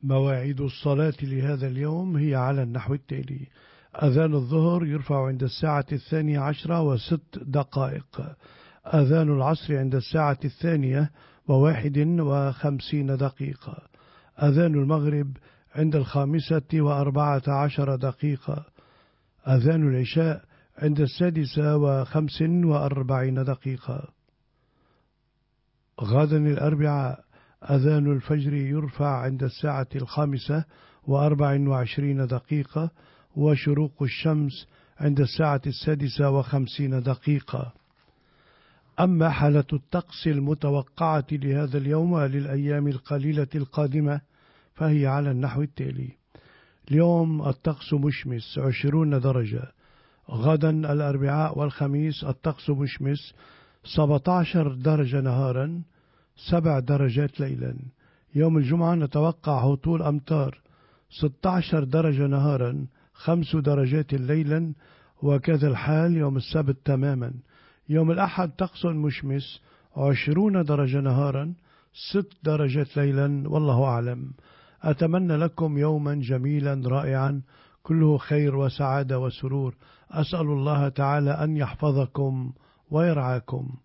مواعيد الصلاة لهذا اليوم هي على النحو التالي: أذان الظهر يرفع عند الساعة 12:06. أذان العصر عند الساعة 2:51. أذان المغرب عند 5:14. أذان العشاء عند 6:45. غدا الأربعاء أذان الفجر يرفع عند الساعة 5:24، وشروق الشمس عند الساعة 6:50. أما حالة الطقس المتوقعة لهذا اليوم وللأيام القليلة القادمة فهي على النحو التالي: اليوم الطقس مشمس 20 درجة. غدا الأربعاء والخميس الطقس مشمس 17 درجة نهارا، 7 درجات ليلا. يوم الجمعة نتوقع هطول أمطار 16 درجة نهارا، 5 درجات ليلا، وكذا الحال يوم السبت تماما. يوم الأحد طقس مشمس 20 درجة نهارا، 6 درجات ليلا، والله أعلم. أتمنى لكم يوما جميلا رائعا كله خير وسعادة وسرور. أسأل الله تعالى أن يحفظكم ويرعاكم.